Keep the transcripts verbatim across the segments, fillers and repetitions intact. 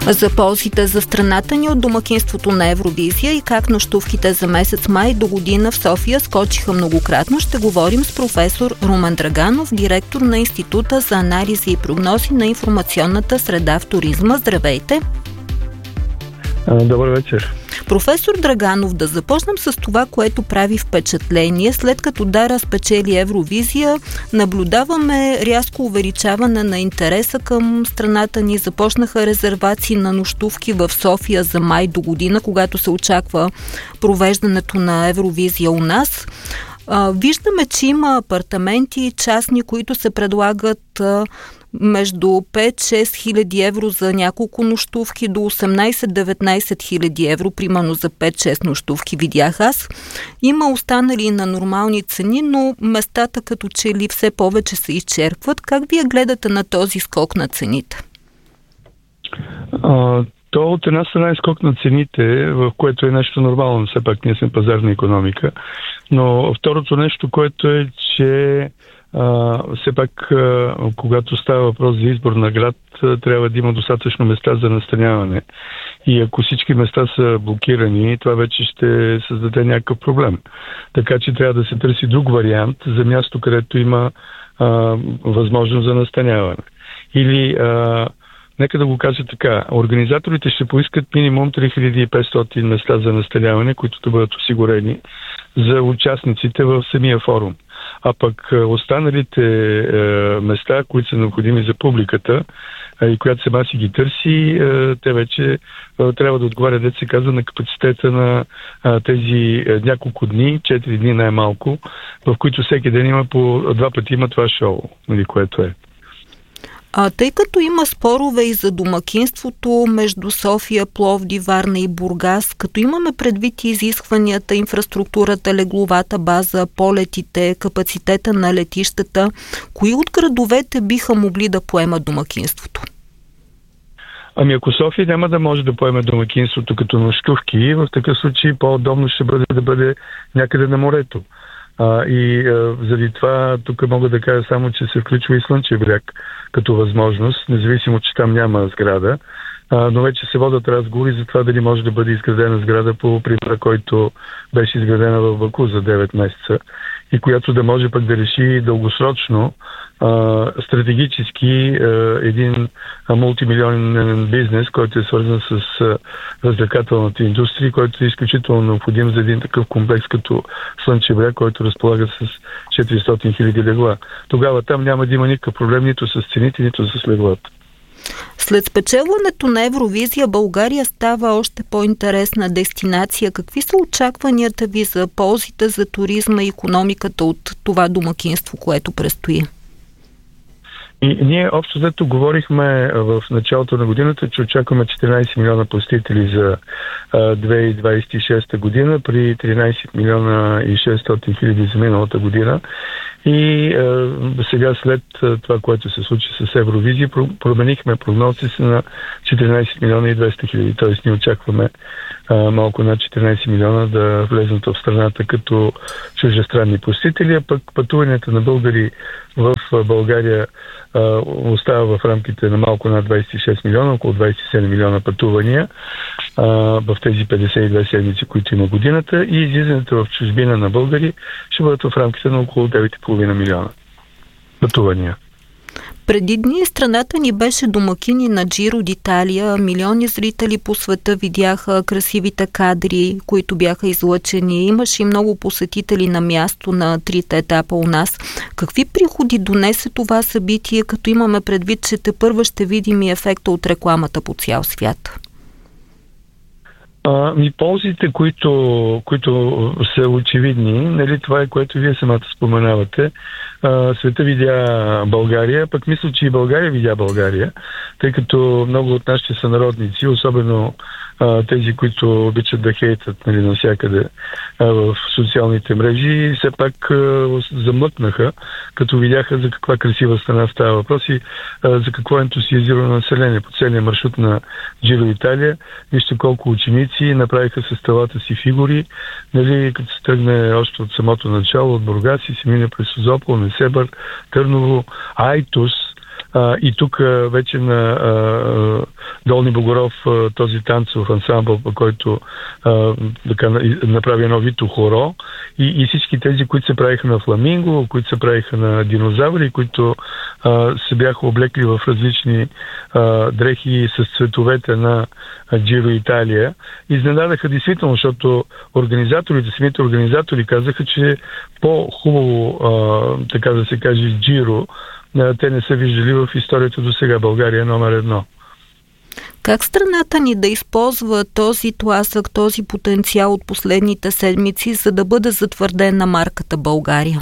За ползите за страната ни от домакинството на Евровизия и как нощувките за месец май до година в София скочиха многократно, ще говорим с професор Румен Драганов, директор на Института за анализи и прогнози на информационната среда в туризма. Здравейте! Добър вечер! Професор Драганов, да започнем с това, което прави впечатление. След като Дара спечели Евровизия, наблюдаваме рязко увеличаване на интереса към страната ни. Започнаха резервации на нощувки в София за май до година, когато се очаква провеждането на Евровизия у нас. Виждаме, че има апартаменти частни, които се предлагат между пет-шест хиляди евро за няколко нощувки до осемнайсет-деветнайсет хиляди евро, примерно за пет-шест нощувки видях аз. Има останали на нормални цени, но местата като че ли все повече се изчерпват. Как вие гледате на този скок на цените? А, то от една страна е скок на цените, в което е нещо нормално, все пак ние сме пазарна икономика, но второто нещо, което е, че Uh, все пак, uh, когато става въпрос за избор на град, uh, трябва да има достатъчно места за настаняване. И ако всички места са блокирани, това вече ще създаде някакъв проблем. Така че трябва да се търси друг вариант за място, където има uh, възможност за настаняване. Или, uh, нека да го кажа така, организаторите ще поискат минимум три хиляди и петстотин места за настаняване, които да бъдат осигурени за участниците в самия форум. А пък останалите е, места, които са необходими за публиката е, и която сама си ги търси, е, те вече е, трябва да отговарят, дето се казва, на капацитета на е, тези е, няколко дни, четири дни най-малко, в които всеки ден има по два пъти има това шоу, или което е. А тъй като има спорове и за домакинството между София, Пловдив, Варна и Бургас, като имаме предвид изискванията, инфраструктурата, легловата база, полетите, капацитета на летищата, кои от градовете биха могли да поемат домакинството? Ами ако София няма да може да поеме домакинството като нощувки, в такъв случай по-удобно ще бъде да бъде някъде на морето. А, и а, заради това тук мога да кажа само, че се включва и Слънчев бряг като възможност, независимо, че там няма сграда, а, но вече се водят разговори за това дали може да бъде изградена сграда по примера, който беше изградена в Баку за девет месеца и която да може пък да реши дългосрочно а, стратегически а, един а, мултимилионен бизнес, който е свързан с а, развлекателната индустрия, който е изключително необходим за един такъв комплекс като Слънчев бряг, който разполага с четиристотин хиляди легла. Тогава там няма да има никакъв проблем нито с цените, нито с леглата. След спечелването на Евровизия България става още по-интересна дестинация. Какви са очакванията ви за ползите за туризма и икономиката от това домакинство, което предстои? И ние общо взето говорихме в началото на годината, че очакваме четиринайсет милиона посетители за две хиляди двайсет и шеста година при тринайсет милиона и шестстотин хиляди за миналата година. И е, сега след това, което се случи с Евровизия, променихме прогнозите си на четиринайсет милиона и двеста хиляди. Тоест ние очакваме е, малко над четиринайсет милиона да влезнат в страната като чуждестранни посетители, а пък пътуванията на българи в България е, остава в рамките на малко над двайсет и шест милиона, около двайсет и седем милиона пътувания е, в тези петдесет и две седмици, които има годината, и излизането в чужбина на българи ще бъдат в рамките на около девет и половина милиона пътувания. Преди дни страната ни беше домакини на Джиро d'Italia. Милиони зрители по света видяха красивите кадри, които бяха излъчени. Имаше и много посетители на място на трите етапа у нас. Какви приходи донесе това събитие, като имаме предвид, че тепърва ще видим и ефекта от рекламата по цял свят? А, и ползите, които, които са очевидни, нали, това е, което вие самата споменавате. А, света видя България, пък мисля, че и България видя България, тъй като много от нашите сънародници, особено а, тези, които обичат да хейтат, нали, навсякъде а, в социалните мрежи, все пак а, замлъкнаха, като видяха за каква красива страна става въпрос и а, за какво ентусиазирано население по целия маршрут на Джиро d'Italia. Вижте колко ученици направиха с телата си фигури, нали, като се тръгне още от самото начало, от Бургас и се мине през Созопол, Несебър, Търново, Айтос. А, и тук а, вече на а, Долни Богоров, този танцов ансамбъл, който а, така, направи едно вито хоро, и, и всички тези, които се правиха на фламинго, които се правиха на динозаври, които а, се бяха облекли в различни а, дрехи с цветовете на Джиро Италия. Изненадаха действително, защото организаторите, самите организатори казаха, че по-хубаво, а, така да се каже, Джиро, а, те не са виждали в историята до сега. България е номер едно. Как страната ни да използва този тласък, този потенциал от последните седмици, за да бъде затвърдена марката България?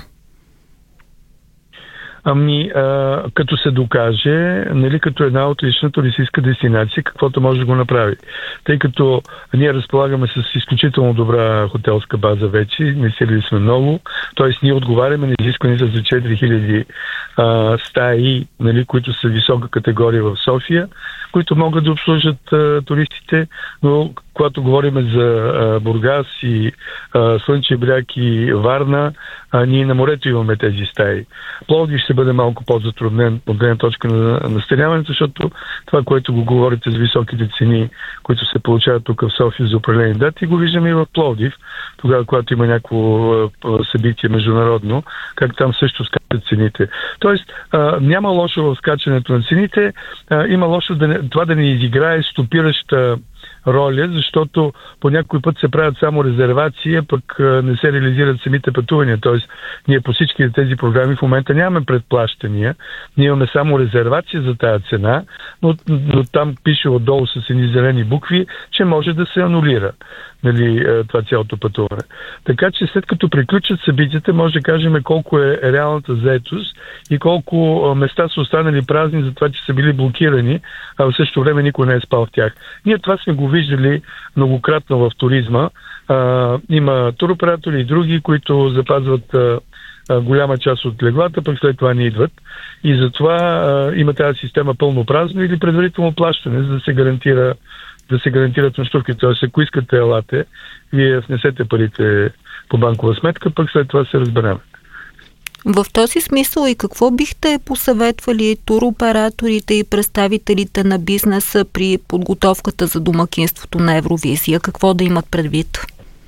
Ами, а, като се докаже, нали, като една отлична туристическа дестинация, каквото може да го направи. Тъй като ние разполагаме с изключително добра хотелска база вече, инвестирали сме много, т.е. ние отговаряме на изискванията за четири хиляди а, стаи, нали, които са висока категория в София, които могат да обслужат а, туристите, но когато говорим за а, Бургас и а, Слънчев бряг и Варна, а, ние на морето имаме тези стаи. Пловдив ще бъде малко по-затруднен от гледна точка на настаняването, защото това, което го говорите за високите цени, които се получават тук в София за определени дати, го виждаме и в Пловдив, тогава, когато има някакво а, събитие международно, как там също скачат цените. Тоест, а, няма лошо в скачането на цените, а, има лошо да не, това да не изиграе стопираща роля, защото по някой път се правят само резервации, пък не се реализират самите пътувания. Тоест, ние по всички тези програми в момента нямаме предплащания, ние имаме само резервация за тая цена, но, но там пише отдолу с едни зелени букви, че може да се анулира, нали, това цялото пътуване. Така че след като приключат събитията, може да кажем колко е реалната заетост и колко места са останали празни за това, че са били блокирани, а в същото време никой не е спал в тях. Ние това сме го виждали многократно в туризма. А, има туроператори и други, които запазват а, а, голяма част от леглата, пък след това не идват. И затова а, има тази система пълно празно или предварително плащане, за да се гарантира да се гарантират нощувките. Тоест, ако искате елате, вие внесете парите по банкова сметка, пък след това се разберем. В този смисъл и какво бихте посъветвали туроператорите и представителите на бизнеса при подготовката за домакинството на Евровизия? Какво да имат предвид?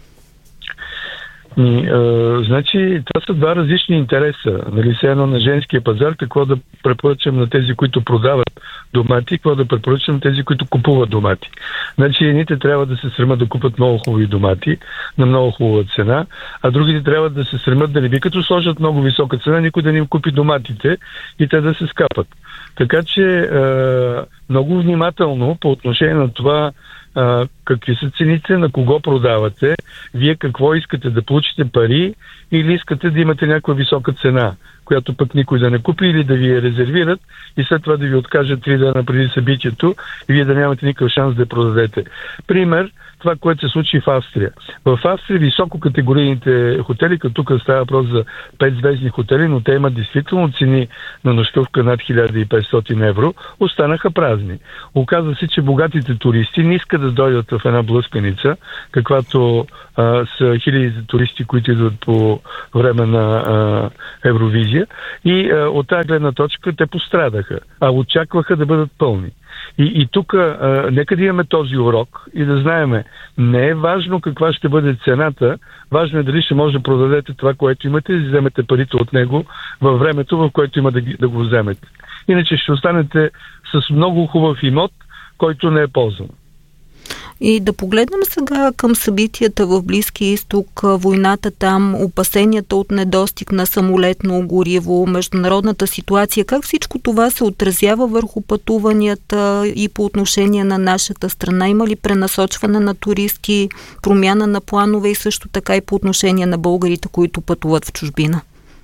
И, а, значи, това са два различни интереса. Нали, все едно на женския пазар, какво да препоръчам на тези, които продават домати, какво да препоръчам на тези, които купуват домати. Значи, едните трябва да се стремат да купат много хубави домати на много хубава цена, а другите трябва да се стремат да не би като сложат много висока цена, никой да не им купи доматите и те да се скапат. Така че, а, много внимателно по отношение на това, Uh, какви са цените, на кого продавате, вие какво искате, да получите пари или искате да имате някаква висока цена, която пък никой да не купи или да ви я резервират и след това да ви откажат три дена преди събитието и вие да нямате никакъв шанс да я продадете. Пример, това, което се случи в Австрия. В Австрия висококатегорийните хотели, като тук става въпрос за петзвездни хотели, но те имат действително цени на нощувка над хиляда и петстотин евро, останаха празни. Оказва се, че богатите туристи не искат да дойдат в една блъсканица, каквато а, са хилядите туристи, които идват по време на а, Евровизия, и а, от тази гледна точка те пострадаха, а очакваха да бъдат пълни. И, и тук нека да имаме този урок и да знаеме, не е важно каква ще бъде цената, важно е дали ще може да продадете това, което имате и да вземете парите от него във времето, в което има да, да го вземете. Иначе ще останете с много хубав имот, който не е ползван. И да погледнем сега към събитията в Близкия изток, войната там, опасенията от недостиг на самолетно гориво, международната ситуация. Как всичко това се отразява върху пътуванията и по отношение на нашата страна? Има ли пренасочване на туристи, промяна на планове и също така и по отношение на българите, които пътуват в чужбина?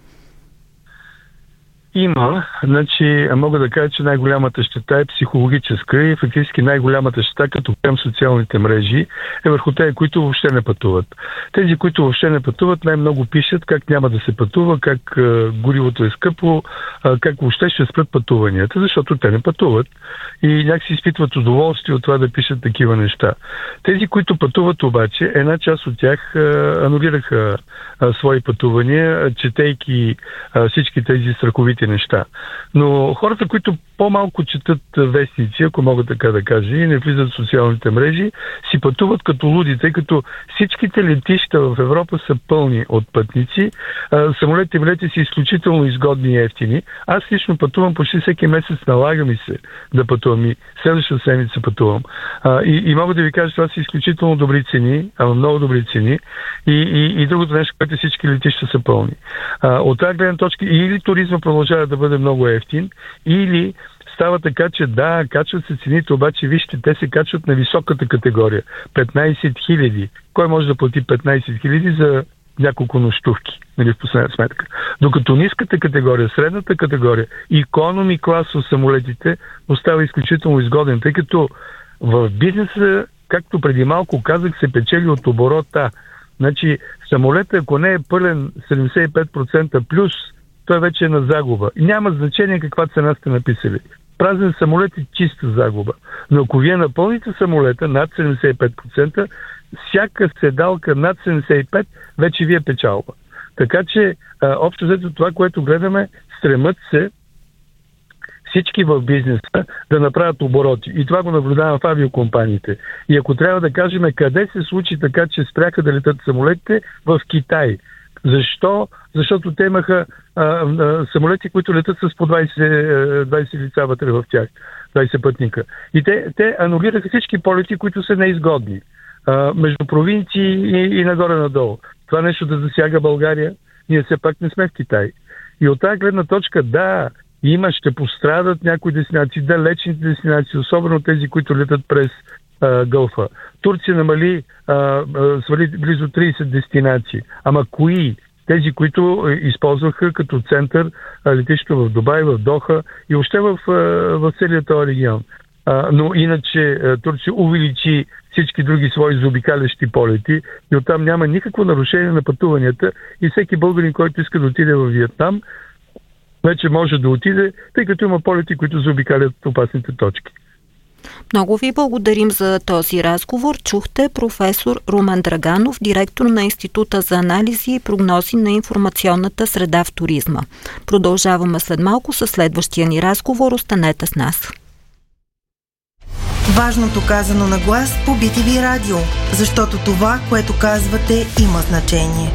Има. Значи, мога да кажа, че най-голямата щета е психологическа и фактически най-голямата щета, като гледам социалните мрежи, е върху тези, които въобще не пътуват. Тези, които въобще не пътуват, най-много пишат как няма да се пътува, как а, горивото е скъпо, а, как въобще ще спрат пътуванията, защото те не пътуват и някакси изпитват удоволствие от това да пишат такива неща. Тези, които пътуват обаче, една част от тях а, анулираха а, свои пътувания, четейки а, всички тези страховити неща. Но хората, които по-малко четат вестници, ако мога така да кажа, и не влизат в социалните мрежи, си пътуват като луди, тъй като всичките летища в Европа са пълни от пътници. Самолетите и билети са изключително изгодни и ефтини. Аз лично пътувам почти всеки месец, налага ми се да пътувам и следващата седмица пътувам. И, и мога да ви кажа, това са изключително добри цени, ама много добри цени. И, и, и другото нещо, което всички летища са пълни. От тази гледна точка или туризма продължава да бъде много ефтин, или става така, че да, качват се цените, обаче вижте, те се качват на високата категория. петнайсет хиляди. Кой може да плати петнайсет хиляди за няколко нощувки, нали, в последна сметка? Докато ниската категория, средната категория, икономи клас от самолетите остава изключително изгоден, тъй като в бизнеса, както преди малко казах, се печели от оборота. Значи, самолетът, ако не е пълен седемдесет и пет процента плюс, той вече е на загуба. И няма значение каква цена сте написали. Празен самолет е чиста загуба. Но ако вие напълните самолета над седемдесет и пет процента, всяка седалка над седемдесет и пет процента вече ви е печалба. Така че, а, общо взето това, което гледаме, стремат се всички в бизнеса да направят обороти. И това го наблюдавам в авиокомпаниите. И ако трябва да кажем къде се случи така, че спряха да летат самолетите, в Китай. Защо? Защото те имаха а, а, самолети, които летат с по двайсет, двайсет лица вътре в тях, двайсет пътника. И те, те анулираха всички полети, които са неизгодни. А, между провинции и, и нагоре-надолу. Това нещо да засяга България, ние все пак не сме в Китай. И от тази гледна точка, да, има, ще пострадат някои дестинации, далечните дестинации, особено тези, които летат през а, Гълфа. Турция намали, а, а, свали близо трийсет дестинации. Ама кои? Тези, които използваха като център летището в Дубай, в Доха и въобще в, в целия този регион. А, но иначе Турция увеличи всички други свои заобикалящи полети и оттам няма никакво нарушение на пътуванията и всеки българин, който иска да отиде в Виетнам, вече може да отиде, тъй като има полети, които заобикалят опасните точки. Много ви благодарим за този разговор. Чухте професор Румен Драганов, директор на Института за анализи и прогнози на информационната среда в туризма. Продължаваме след малко със следващия ни разговор. Останете с нас. Важното казано на глас по Би Ти Ви радио, защото това, което казвате, има значение.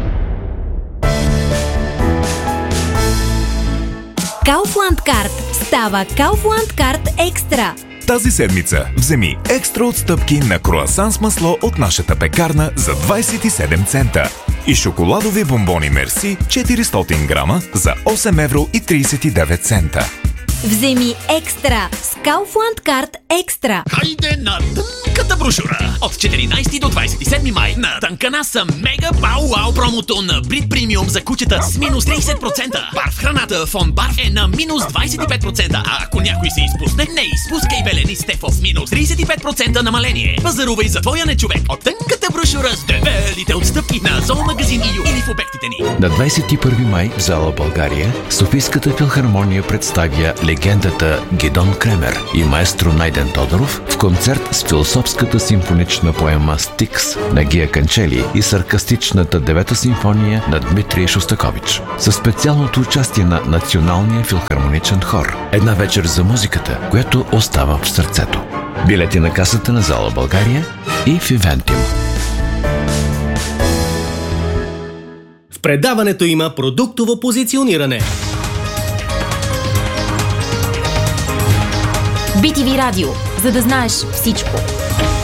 Kaufland Card става Kaufland Card Екстра. Тази седмица вземи екстра отстъпки на круасан с масло от нашата пекарна за двайсет и седем цента и шоколадови бомбони Мерси четиристотин грама за осем евро и трийсет и девет цента. Вземи екстра с Kaufland Card Екстра. Хайде на тънката брошура! От четиринайсети до двайсет и седми май на Тънкана са мега бау-вау промото на Брит Премиум за кучета с минус трийсет процента. Бар в храната Фон Барф е на минус двайсет и пет процента, а ако някой се изпусне, не изпускай белени Стефов минус трийсет и пет процента намаление. Пазарувай за твоя нечовек от тънката брошура с дебелите отстъпки на Зоомагазин ИЮ или в обектите ни. На двайсет и първи май в зала България Софийската филхармония представя легендата Гидон Кремер и маестро Найден Тодоров в концерт с философската симфонична поема Стикс на Гия Канчели и саркастичната девета симфония на Дмитрий Шостакович. Със специалното участие на Националния филхармоничен хор. Една вечер за музиката, която остава в сърцето. Билети на касата на зала България и в Ивентим. В предаването има продуктово позициониране. Би Ти Ви радио, за да знаеш всичко.